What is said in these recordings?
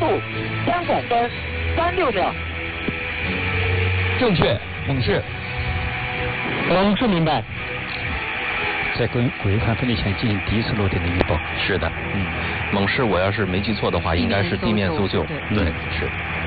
速3.336秒。 正确，猛士。 猛士明白。 在轨盘分离前进行第一次落点的预报。 是的，猛士我要是没记错的话，应该是地面搜救。对，是。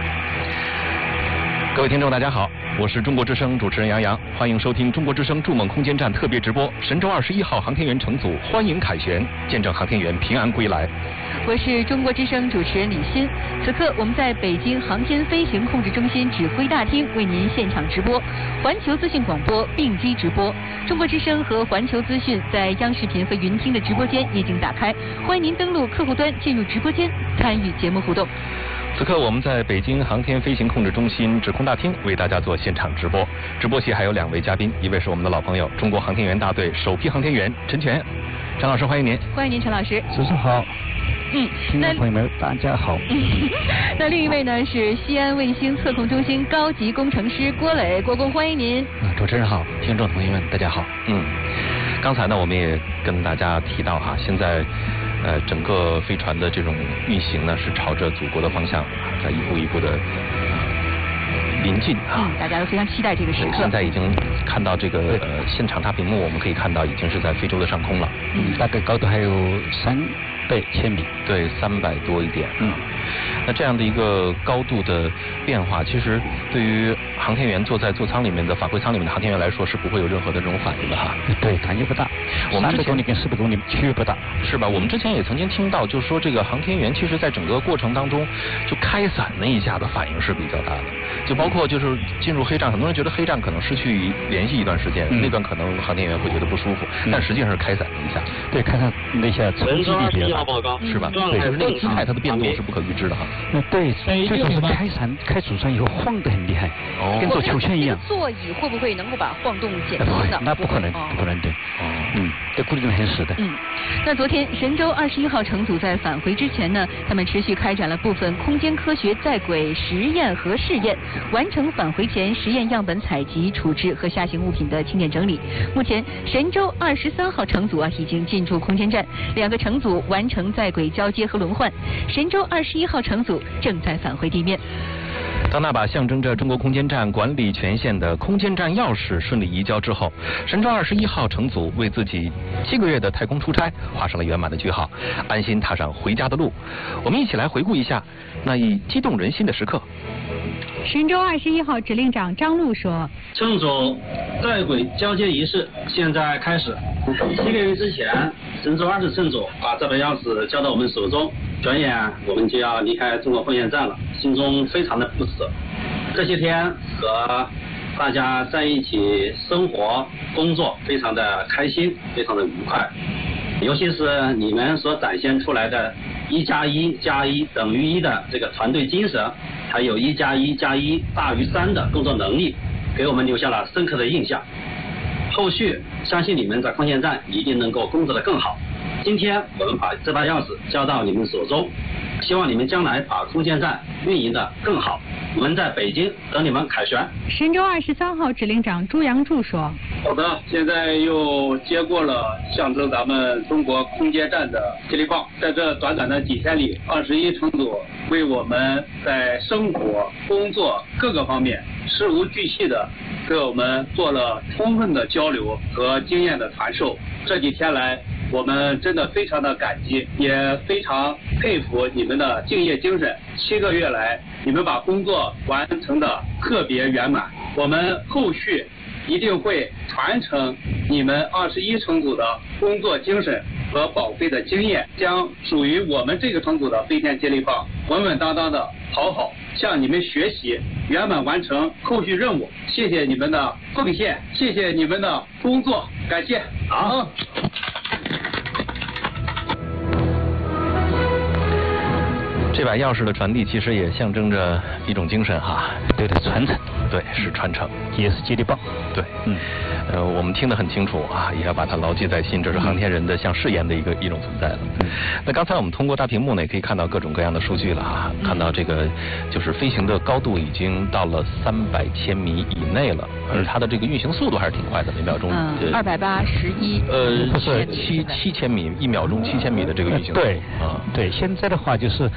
各位听众大家好，我是中国之声主持人杨洋，欢迎收听中国之声筑梦空间站特别直播。神舟21号航天员乘组欢迎凯旋，见证航天员平安归来。 我是中国之声主持人李欣，此刻我们在北京航天飞行控制中心指挥大厅为您现场直播，环球资讯广播并机直播。中国之声和环球资讯在央视频和云听的直播间已经打开，欢迎您登录客户端进入直播间参与节目互动。 此刻我们在北京航天飞行控制中心指控大厅为大家做现场直播，直播席还有2位嘉宾，一位是我们的老朋友中国航天员大队首批航天员陈全，陈老师欢迎您。 欢迎您，陈老师。 主持人好。听众朋友们大家好。 那另一位呢是西安卫星测控中心高级工程师郭磊，郭工欢迎您。 主持人好，听众朋友们大家好。 刚才呢我们也跟大家提到哈，现在整个飞船的这种运行呢是朝着祖国的方向在一步一步的临近啊。 大家都非常期待这个时刻。 现在已经看到这个现场大屏幕，我们可以看到已经是在非洲的上空了。 大概高度还有300千米。 对，300多一点。那这样的一个高度的变化，其实对于航天员坐在座舱里面的法规舱里面的航天员来说是不会有任何的这种反应的哈。 对，感觉不大。 我们 300公里跟400公里区别不大， 是吧？我们之前也曾经听到，就是说这个航天员其实在整个过程当中，就开伞那一下的反应是比较大的，就包括就是进入黑障，很多人觉得黑障可能失去联系一段时间，那段可能航天员会觉得不舒服，但实际上是开伞那一下。 对，开伞那一下冲击力比较大， 是吧？对，就是那个姿态它的变动是不可预知的哈。 对，最主要是开主船以后晃得很厉害，跟坐秋千一样。 座椅会不会能够把晃动减轻呢？ 那不可能，不可能对。这固定得很死的。 那昨天神舟21号乘组在返回之前呢，他们持续开展了部分空间科学在轨实验和试验，完成返回前实验样本采集、处置和下行物品的清点整理。目前神舟23号乘组已经进驻空间站，2个乘组完成在轨交接和轮换，神舟21号乘组正在返回地面。 当那把象征着中国空间站管理权限的空间站钥匙顺利移交之后，神舟21号乘组为自己7个月的太空出差画上了圆满的句号，安心踏上回家的路。我们一起来回顾一下那一激动人心的时刻。 神舟21号指令长张璐说： 乘组在轨交接仪式现在开始。7个月之前，神舟20乘组把这把钥匙交到我们手中，转眼我们就要离开中国空间站了，心中非常的不舍。这些天和大家在一起生活工作，非常的开心，非常的愉快。尤其是你们所展现出来的1+1+1等于1的这个团队精神，还有1+1+1大于3的工作能力，给我们留下了深刻的印象。后续相信你们在空间站一定能够工作得更好。今天我们把这把钥匙交到你们手中，希望你们将来把空间站运营得更好。我们在北京等你们凯旋。 神舟23号指令长朱杨柱说： 好的，现在又接过了象征咱们中国空间站的接力棒，在这短短的几天里，21乘组为我们在生活、工作各个方面事无巨细的给我们做了充分的交流和经验的传授。这几天来，我们真的非常的感激，也非常佩服你们的敬业精神。7个月来，你们把工作完成的特别圆满。我们后续一定会传承你们21乘组的工作精神和宝贵的经验，将属于我们这个乘组的飞天接力棒稳稳当当的好向你们学习，圆满完成后续任务。谢谢你们的奉献，谢谢你们的工作，感谢。好。 这把钥匙的传递其实也象征着一种精神哈， 对的，传承， 对，是传承， 也是接力棒， 对，我们听得很清楚啊，也要把它牢记在心，这是航天人的像誓言的一种存在了。那刚才我们通过大屏幕呢，也可以看到各种各样的数据了啊，看到这个就是飞行的高度已经到了300千米以内了，而它的这个运行速度还是挺快的，每秒钟 281， 不是7千米，1秒钟7千米的这个运行速度。 对，对，现在的话就是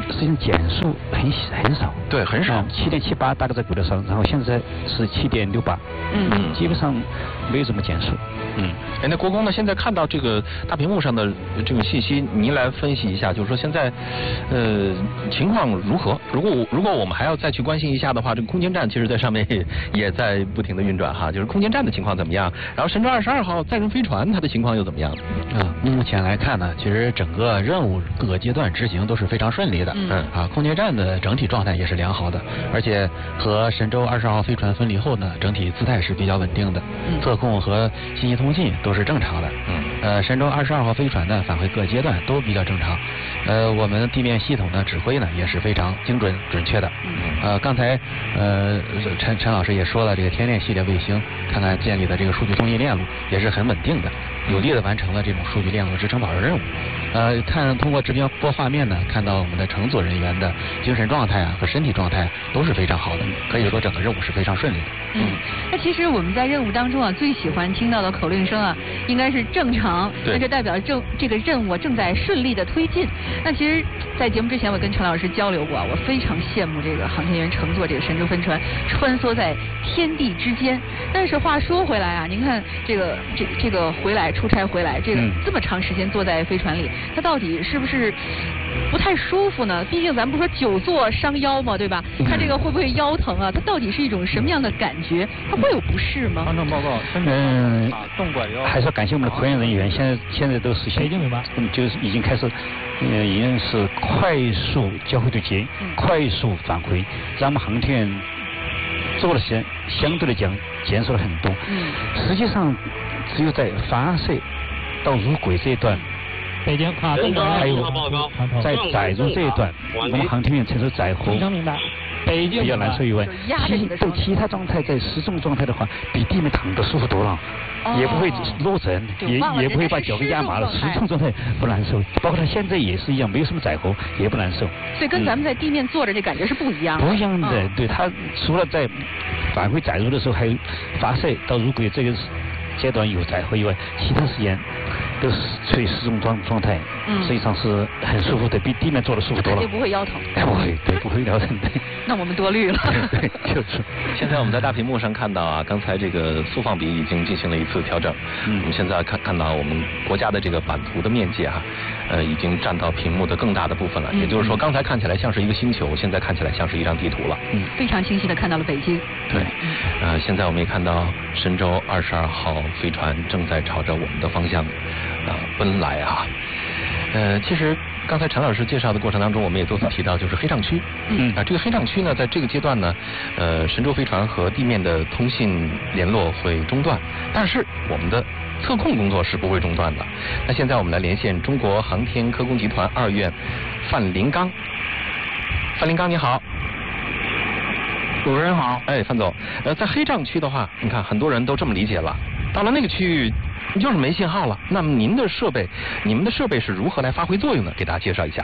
实际上减速很少， 对，很少 ，7.78大概在轨道上，然后现在是7.68，基本上没有怎么减速。 那国公呢？现在看到这个大屏幕上的这个信息，您来分析一下，就是说现在情况如何？如果我们还要再去关心一下的话，这个空间站其实在上面也在不停的运转哈，就是空间站的情况怎么样？然后神舟22号载人飞船它的情况又怎么样？ 目前来看呢，其实整个任务各个阶段执行都是非常顺利的。空间站的整体状态也是良好的，而且和神舟22号飞船分离后呢，整体姿态是比较稳定的，测控和信息通信都是正常的。神舟22号飞船呢返回各阶段都比较正常。我们地面系统的指挥呢也是非常精准准确的。刚才陈老师也说了，这个天链系列卫星看看建立的这个数据通信链路也是很稳定的，有力的完成了这种数据链路支撑保证任务。通过直播画面呢，看到我们的乘组人员的精神状态和身体状态都是非常好的，可以说整个任务是非常顺利的。 那其实我们在任务当中最喜欢听到的口令声应该是正常，那就代表这个任务正在顺利的推进。那其实，在节目之前我跟陈老师交流过，我非常羡慕这个航天员乘坐这个神舟飞船穿梭在天地之间。但是话说回来您看这个出差回来，这么长时间坐在飞船里，它到底是不是不太舒服呢？毕竟咱们不说久坐伤腰嘛，对吧？它这个会不会腰疼它到底是一种什么样的感觉？它会有不适吗？ 方正报告， 还是要感谢我们的科研人员，现在都实现，就是已经开始，已经是快速交会对接，快速返回，让我们航天员做的时间相对来讲减少了很多。实际上只有在发射到入轨这一段， 北京还有在载入这一段，我们航天员承受载荷比较难受以外，其他状态在失重状态的话，比地面躺得舒服多了，也不会落枕，也不会把脚给压麻了。失重状态不难受，包括它现在也是一样，没有什么载荷，也不难受。 所以跟咱们在地面坐着这感觉是不一样的。 不一样的，对，它除了在返回载入的时候，还有发射到入轨这个阶段有载荷以外，其他时间都是处于失重状态，实际上是很舒服的，比地面坐的舒服多了。 也不会腰疼。 不会腰疼。 那我们多虑了。 对，就是。 现在我们在大屏幕上看到刚才这个速放比已经进行了一次调整。我们现在看到我们国家的这个版图的面积已经占到屏幕的更大的部分了。也就是说，刚才看起来像是一个星球，现在看起来像是一张地图了。 非常清晰的看到了北京。 对。现在我们也看到神舟22号飞船正在朝着我们的方向奔来其实刚才陈老师介绍的过程当中，我们也多次提到，就是黑障区。这个黑障区呢，在这个阶段呢，神舟飞船和地面的通信联络会中断，但是我们的测控工作是不会中断的。那现在我们来连线中国航天科工集团2院范林刚。范林刚你好。 主持人好。 范总，在黑障区的话，你看很多人都这么理解了，到了那个区域就是没信号了。那么你们的设备是如何来发挥作用的？给大家介绍一下。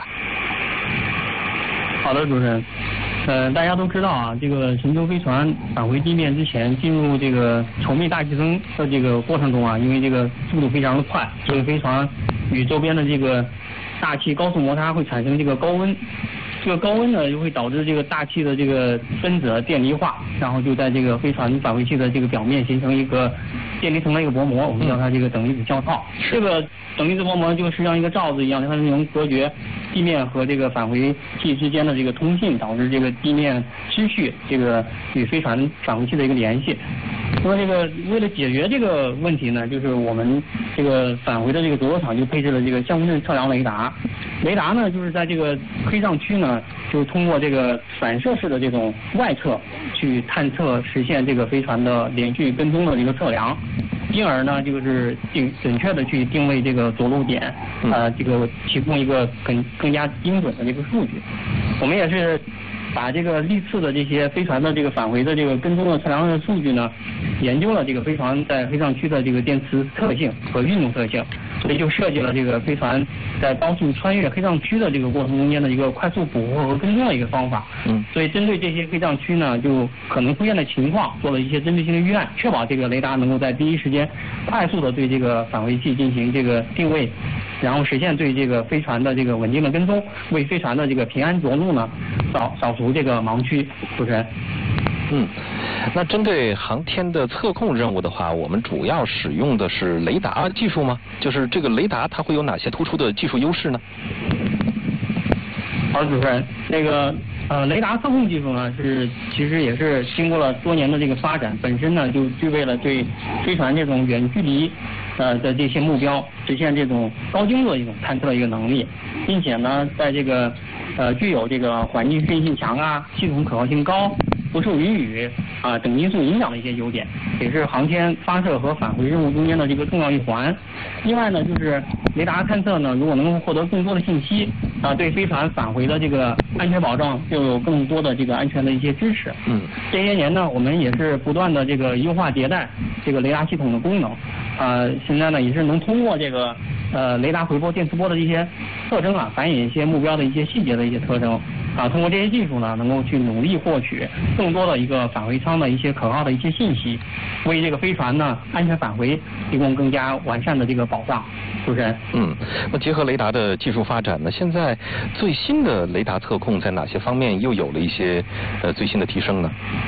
好的，主持人。大家都知道这个神舟飞船返回地面之前，进入这个稠密大气层的这个过程中因为这个速度非常的快，这个飞船与周边的这个大气高速摩擦会产生这个高温。这个高温呢，就会导致这个大气的这个分子电离化，然后就在这个飞船返回器的这个表面形成一个电离层的一个薄膜，我们叫它这个等离子胶套。这个等离子薄膜就实际上一个罩子一样，它是能隔绝地面和这个返回器之间的这个通信，导致这个地面失去这个与飞船返回器的一个联系。那么这个为了解决这个问题呢，就是我们这个返回的这个着陆场就配置了这个相位测量雷达。雷达呢，就是在这个黑障区呢，就是通过这个反射式的这种外侧去探测实现这个飞船的连续跟踪的这个测量，因而呢就是准确的去定位这个着陆点，这个提供一个更加精准的这个数据。我们也是把这个历次的这些飞船的这个返回的这个跟踪的测量的数据呢，研究了这个飞船在黑障区的这个电磁特性和运动特性， 所以就设计了这个飞船在高速穿越黑障区的这个过程中间的一个快速捕获和跟踪的一个方法。所以针对这些黑障区呢，就可能出现的情况，做了一些针对性的预案，确保这个雷达能够在第一时间快速的对这个返回器进行这个定位，然后实现对这个飞船的这个稳定的跟踪，为飞船的这个平安着陆呢扫除这个盲区。主持人。 那针对航天的测控任务的话，我们主要使用的是雷达技术吗？就是这个雷达它会有哪些突出的技术优势呢？ 好，主持人，这个雷达测控技术呢其实也是经过了多年的这个发展，本身呢就具备了对飞船这种远距离的这些目标实现这种高精度的一种探测的一个能力，并且呢在这个具有这个环境适应性强啊、系统可靠性高、不受云雨等因素影响的一些优点，也是航天发射和返回任务中间的这个重要一环。另外呢，就是雷达探测呢，如果能够获得更多的信息对飞船返回的这个安全保障就有更多的这个安全的一些支持。这些年呢，我们也是不断的这个优化迭代这个雷达系统的功能。现在呢也是能通过这个雷达回波、电磁波的一些特征反映一些目标的一些细节的一些特征通过这些技术呢，能够去努力获取更多的一个返回舱的一些可靠的一些信息，为这个飞船呢安全返回提供更加完善的这个保障。主持人。 那结合雷达的技术发展呢，现在最新的雷达测控在哪些方面又有了一些最新的提升呢？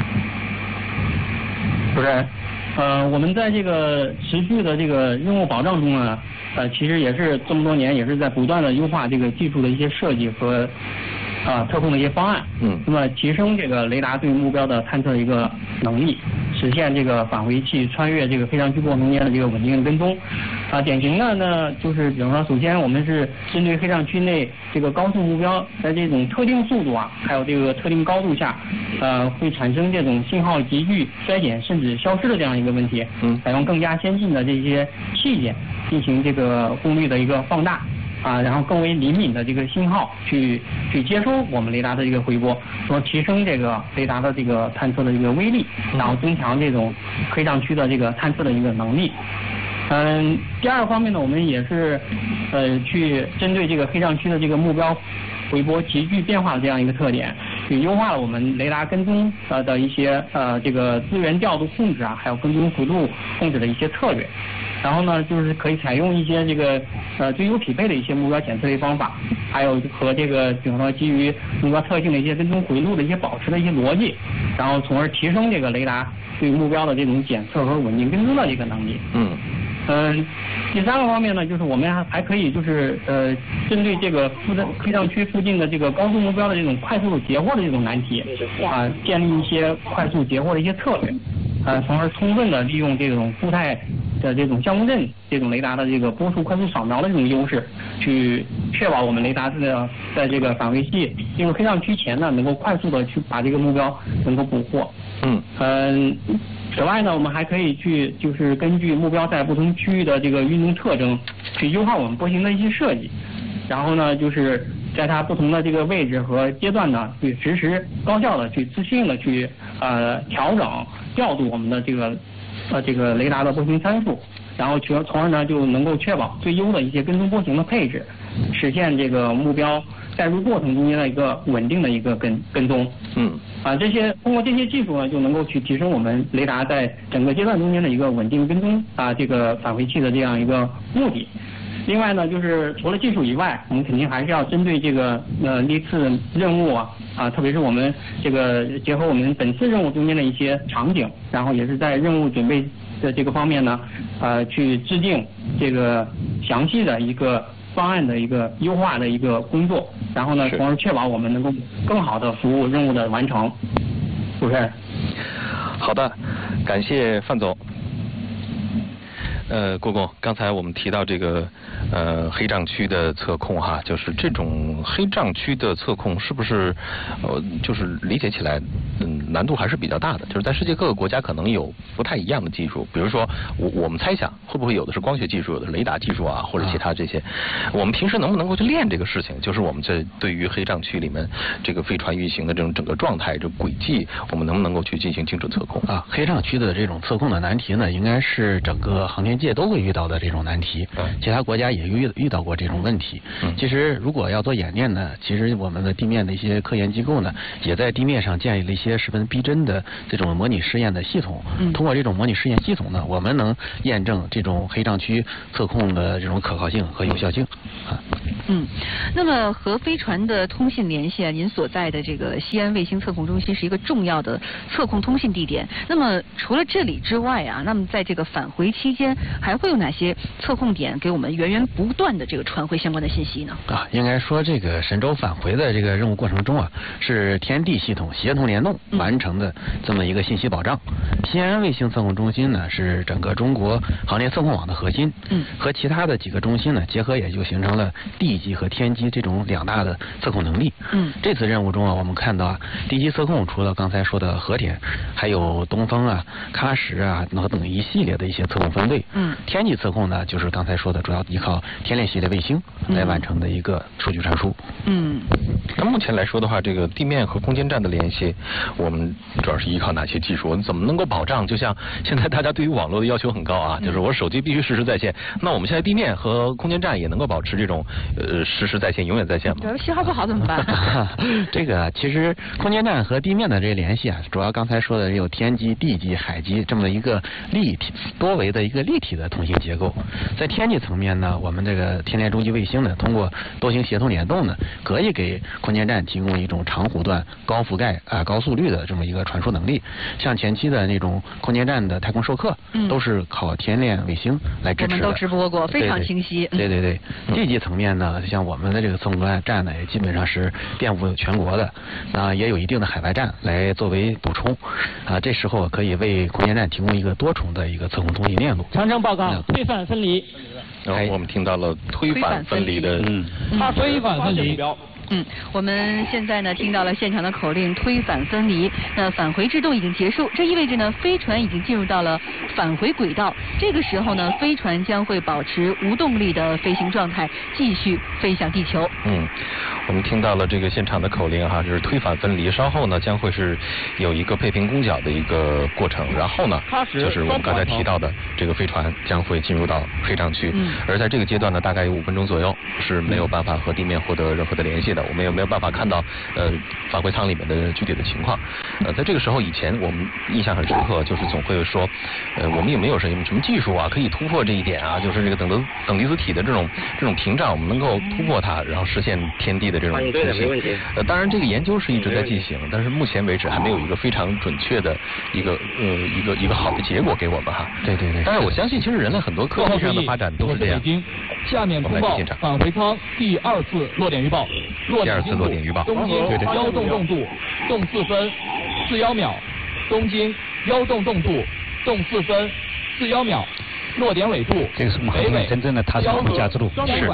主持人。我们在这个持续的这个任务保障中呢，其实也是这么多年也是在不断的优化这个技术的一些设计和测控的一些方案。那么提升这个雷达对目标的探测的一个能力，实现这个返回器穿越这个飞翔区过程中间的这个稳定的跟踪。典型的呢就是比如说，首先我们是针对黑障区内这个高速目标，在这种特定速度还有这个特定高度下，会产生这种信号急剧衰减甚至消失的这样一个问题。采用更加先进的这些器件进行这个功率的一个放大。然后更为灵敏的这个信号去接收我们雷达的这个回波，说提升这个雷达的这个探测的这个威力，然后增强这种黑障区的这个探测的一个能力。第二个方面呢，我们也是去针对这个黑障区的这个目标回波急剧变化的这样一个特点，去优化了我们雷达跟踪的一些这个资源调度控制还有跟踪幅度控制的一些策略。然后呢，就是可以采用一些这个最优匹配的一些目标检测的方法，还有和这个比如说基于目标特性的一些跟踪回路的一些保持的一些逻辑，然后从而提升这个雷达对目标的这种检测和稳定跟踪的这个能力。第三个方面呢，就是我们还可以就是针对这个黑障区附近的这个高速目标的这种快速截获的这种难题建立一些快速截获的一些策略，从而充分的利用这种固态的这种相共振这种雷达的这个波速快速扫描的这种优势，去确保我们雷达在这个返回器进入黑障区前呢，能够快速的去把这个目标能够捕获。此外呢，我们还可以就是根据目标在不同区域的这个运动特征，去优化我们波形的一些设计，然后呢，就是在它不同的这个位置和阶段呢，去实时高效的去自适应的去调整调度我们的这个雷达的波形参数，然后从而呢就能够确保最优的一些跟踪波形的配置，实现这个目标带入过程中间的一个稳定的一个跟踪。通过这些技术呢，就能够去提升我们雷达在整个阶段中间的一个稳定跟踪这个返回器的这样一个目的。另外呢，就是除了技术以外，我们肯定还是要针对这个历次任务特别是我们这个结合我们本次任务中间的一些场景，然后也是在任务准备的这个方面呢，去制定这个详细的一个方案的一个优化的一个工作，然后呢，从而确保我们能够更好的服务任务的完成。主持人。 好的，感谢范总。郭工，刚才我们提到这个黑障区的测控就是这种黑障区的测控是不是就是理解起来难度还是比较大的，就是在世界各个国家可能有不太一样的技术，比如说我们猜想会不会有的是光学技术，有的是雷达技术或者其他这些，我们平时能不能够去练这个事情，就是我们在对于黑障区里面这个飞船运行的这种整个状态这轨迹，我们能不能够去进行精准测控黑障区的这种测控的难题呢，应该是整个航天业界都会遇到的这种难题。其他国家也遇到过这种问题。其实如果要做演练呢，其实我们的地面的一些科研机构呢，也在地面上建立了一些十分逼真的这种模拟试验的系统。通过这种模拟试验系统呢，我们能验证这种黑障区测控的这种可靠性和有效性。 那么和飞船的通信联系啊，您所在的这个西安卫星测控中心是一个重要的测控通信地点。那么除了这里之外啊，那么在这个返回期间，还会有哪些测控点给我们源源不断的这个传回相关的信息呢？ 应该说这个神舟返回的这个任务过程中啊，是天地系统协同联动完成的这么一个信息保障。西安卫星测控中心呢，是整个中国航天测控网的核心。和其他的几个中心呢结合，也就形成了地基和天基这种两大的测控能力。这次任务中啊，我们看到啊，地基测控除了刚才说的和田，还有东风啊、喀什啊等一系列的一些测控分队。天基测控呢，就是刚才说的主要依靠天链系列卫星来完成的一个数据传输。 那目前来说的话，这个地面和空间站的联系，我们主要是依靠哪些技术？怎么能够保障？就像现在大家对于网络的要求很高啊，就是我手机必须实时在线。那我们现在地面和空间站也能够保持这种实时在线、永远在线吗？ 信号不好怎么办？ 这个其实空间站和地面的这个联系啊，主要刚才说的有天基、地基、海基这么一个立体多维的一个立体的通信结构。在天基层面呢，我们这个天链中继卫星呢，通过多星协同联动呢，可以给空间站提供一种长弧段、高覆盖高速率的这么一个传输能力。像前期的那种空间站的太空授课，都是靠天链卫星来支持的。 我们都直播过，非常清晰。 对。地基层面呢，像我们的这个测控站呢，也基本上是遍布全国的，也有一定的海外站来作为补充。这时候可以为空间站提供一个多重的一个测控通信链路。 长征报告，推返分离。 然后我们听到了推返分离的， 推返分离。 我们现在呢听到了现场的口令推返分离，那返回制动已经结束，这意味着呢飞船已经进入到了返回轨道。这个时候呢，飞船将会保持无动力的飞行状态，继续飞向地球。 我们听到了这个现场的口令哈，就是推返分离。稍后呢将会是有一个配平攻角的一个过程，然后呢就是我们刚才提到的这个飞船将会进入到黑障区。而在这个阶段呢，大概有5分钟左右是没有办法和地面获得任何的联系的。我们也没有办法看到返回舱里面的具体的情况。在这个时候以前，我们印象很深刻，就是总会说，我们也没有什么技术啊可以突破这一点啊，就是这个等离子体的这种屏障，我们能够突破它，然后实现天地的这种通信。当然这个研究是一直在进行，但是目前为止还没有一个非常准确的一个好的结果给我们哈。 对。 但是我相信，其实人类很多科技上的发展都是这样。 下面通报返回舱第2次落点预报。 第2次落点预报。 东经腰动动度动4分41秒。东经腰动动度动4分41秒。落点纬度， 这个是我们航天真正的踏上回家之路。 是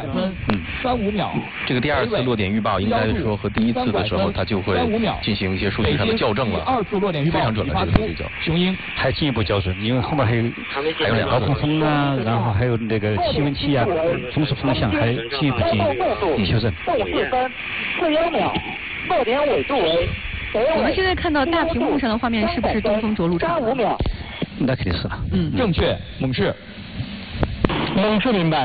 ，35秒。 这个第2次落点预报应该说和第1次的时候，它就会进行一些数据上的校正了。 2次落点预报非常准了，这个数据就。 雄鹰还进一步校准，因为后面还有2个高通风啊，然后还有那个气温器啊，风速风向还进一步修正。 动4分41秒，落点纬度为。 我们现在看到大屏幕上的画面是不是东风着陆场 ？35秒。 那肯定是了。 正确，猛士。 猛士明白。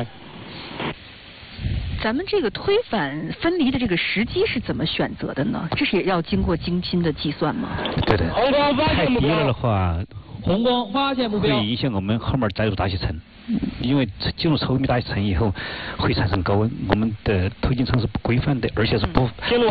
咱们这个推返分离的这个时机是怎么选择的呢？这是也要经过精心的计算吗？ 对。太低了的话， 红光发现目标， 会影响我们后面载入大气层。因为进入稠密大气层以后会产生高温，我们的推进层是不规范的，而且是不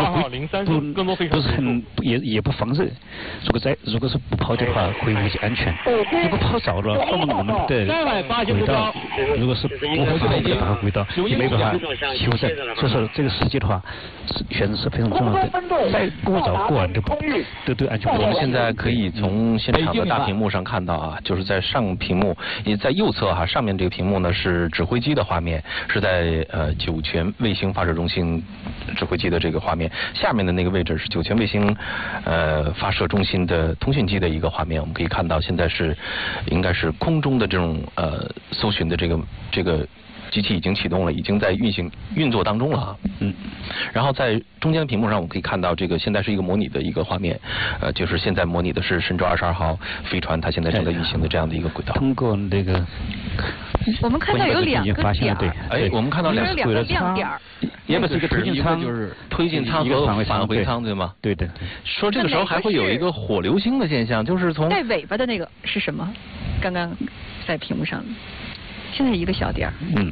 也不防热。如果是不抛的话，会危及安全。如果抛着了，后面我们的轨道如果是不符合的轨道，也没办法修正。所以说这个时机的话，选择是非常重要的。再过早过晚都对安全不利。 我们现在可以从现场的大屏幕上看到啊，就是在上屏幕也在右侧哈，上面这个屏幕呢是指挥机的画面，是在酒泉卫星发射中心指挥机的这个画面，下面的那个位置是酒泉卫星发射中心的通讯机的一个画面。我们可以看到现在是应该是空中的这种搜寻的这个机器已经启动了，已经在运作当中了啊。然后在中间的屏幕上，我们可以看到这个现在是一个模拟的一个画面，就是现在模拟的是神舟22号飞船，它现在正在运行的这样的一个轨道。 通过那个， 我们看到有2个点， 我们看到2 个亮点， 也不是一个推进舱， 就是推进舱和返回舱，对吗？ 对的。 说这个时候还会有一个火流星的现象，就是从带尾巴的那个是什么？刚刚在屏幕上，现在一个小点。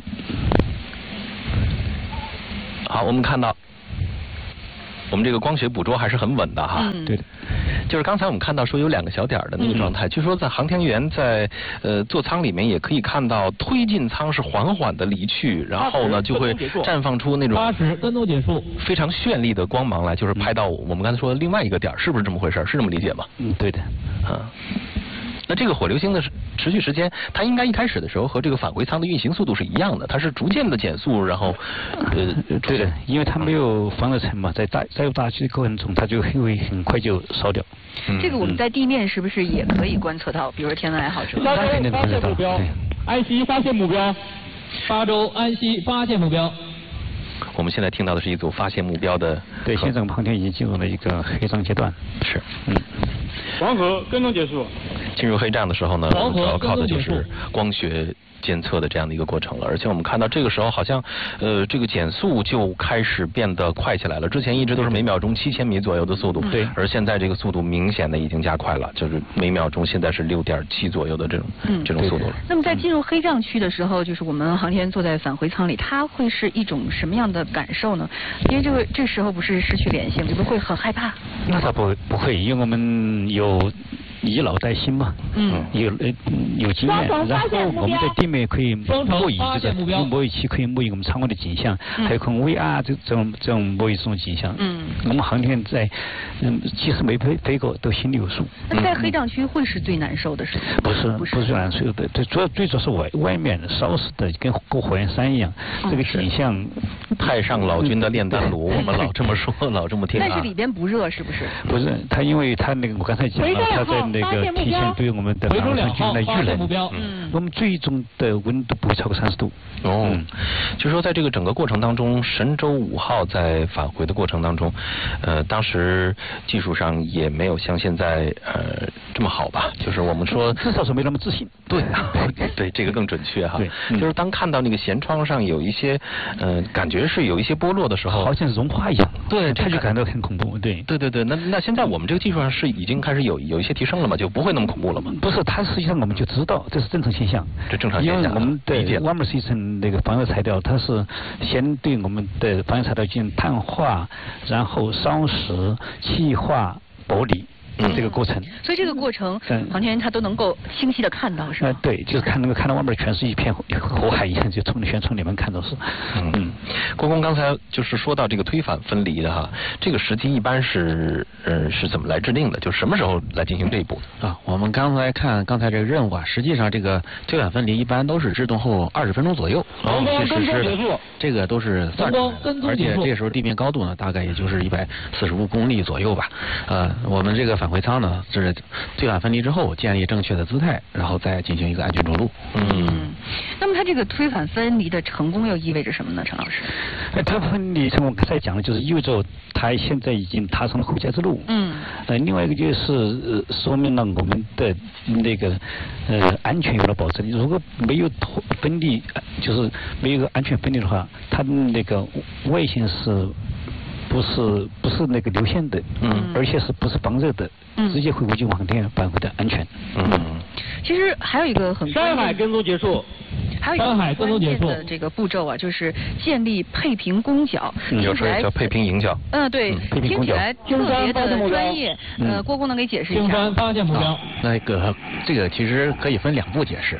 好，我们看到。我们这个光学捕捉还是很稳的哈， 对的， 就是刚才我们看到说有2个小点的那个状态，据说在航天员在座舱里面也可以看到推进舱是缓缓的离去，然后呢就会绽放出那种 80跟踪结束非常绚丽的光芒来，就是拍到我们刚才说的另外一个点，是不是这么回事？是这么理解吗？ 对的， 那这个火流星的持续时间，它应该一开始的时候和这个返回舱的运行速度是一样的，它是逐渐的减速，然后对的，因为它没有防热层嘛，在入大气的过程中，它就会很快就烧掉。 这个我们在地面是不是也可以观测到？比如说天文爱好者。 发现目标，安西发现目标，巴州安西发现目标。 我们现在听到的是一组发现目标的。 对，现在航天已经进入了一个黑障阶段。 是。 黄河跟踪结束。 进入黑障的时候呢，我们主要靠的就是光学监测的这样的一个过程了。而且我们看到这个时候好像这个减速就开始变得快起来了。之前一直都是每秒钟7000米左右的速度， 对， 而现在这个速度明显的已经加快了，就是每秒钟现在是6.7左右的这种速度了。 那么在进入黑障区的时候，就是我们航天员坐在返回舱里，它会是一种什么样的感受呢？因为这时候不是失去联系，你们会很害怕？ 那它不会，因为我们有以老带新嘛，有经验，然后我们在地面可以模拟用模拟器可以模拟我们舱外的景象，还有可能 VR 这种模拟这种景象。我们航天在即使没飞过都心里有数。 那在黑障区会是最难受的是吗？ 不是最难受的，最主要是外面烧死的跟过火焰山一样，这个景象。 太上老君的炼丹炉，我们老这么说，老这么听。 但是里边不热是不是？ 不是，它因为它那个我刚才讲了，它在那个体现对我们的航天军的预冷。我们最终的温度不会超过30度。 就说在这个整个过程当中，神舟5号在返回的过程当中，当时技术上也没有像现在这么好吧？就是我们说至少是没那么自信。 对，这个更准确哈。 对， 就是当看到那个舷窗上有一些感觉是有一些剥落的时候， 好像是融化一样。 对， 他就感到很恐怖。对。 那现在我们这个技术上是已经开始有一些提升了嘛？就不会那么恐怖了吗？ 不是，它实际上我们就知道这是正常现象。 这正常现象。 因为我们的外面是一层那个防热材料，它是先对我们的防热材料进行碳化，然后烧蚀、气化、剥离。这个过程， 所以这个过程，航天员他都能够清晰的看到，是吧？ 对，就是看到外面全是一片火海一样，就从舷窗里面看到是。 郭工刚才就是说到这个推返分离的哈，这个时机一般是怎么来制定的？就什么时候来进行这一步啊？我们刚才看这个任务啊，实际上这个推返分离一般都是制动后20分钟左右去实施的，这个都是算出来的，而且这时候地面高度呢，大概也就是145公里左右吧。我们这个返回舱呢，是推返分离之后建立正确的姿态，然后再进行一个安全着陆。 那么它这个推返分离的成功又意味着什么呢，陈老师？ 推返分离成我刚才讲的，就是意味着它现在已经踏上了后加之路。另外一个就是说明了我们的那个安全有了保证。如果没有分离，就是没有安全分离的话，它那个外线是。不是那个流线的，而且是不是防热的，直接会危及航天返回的安全。 其实还有一个很山海跟踪结束。 还有一个关键的这个步骤啊，就是建立配平弓角， 有时候叫配平迎角。 对，听起来特别的专业。郭工能给解释一下？ 青山发现目标。 这个其实可以分2步解释。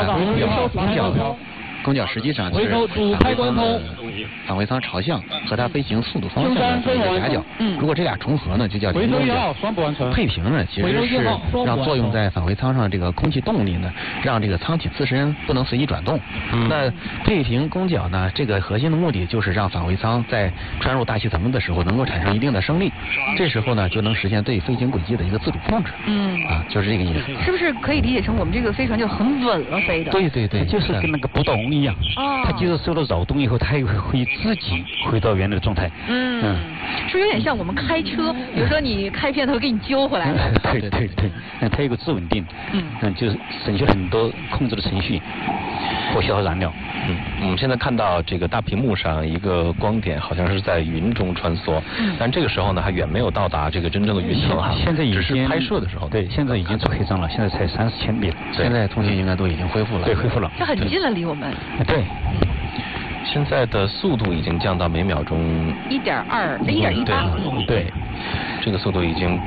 弓角实际上是返回舱朝向和它飞行速度方向的一个夹角。如果这俩重合呢，就叫连弓角。配平呢，其实是让作用在返回舱上这个空气动力呢，让这个舱体自身不能随意转动。那配平弓角呢，这个核心的目的就是让返回舱在穿入大气层的时候能够产生一定的升力，这时候呢就能实现对飞行轨迹的一个自主控制。就是这个意思。 是不是可以理解成我们这个飞船就很稳了飞的？ 对， 就是跟那个不倒翁一一样。哦。它即使受了扰动以后，它也会自己回到原来的状态。 是不是有点像我们开车？比如说你开片头给你揪回来了。 对，它有个自稳定。就是省去很多控制的程序或消耗燃料。 我们现在看到这个大屏幕上一个光点好像是在云中穿梭，但这个时候呢还远没有到达这个真正的云层啊。 现在只是拍摄的时候。 对，现在已经做黑障了，现在才30千米。 现在通信应该都已经恢复了。 对，恢复了。 这很近了，离我们。 对。 现在的速度已经降到每秒钟 1.18。 对，这个速度已经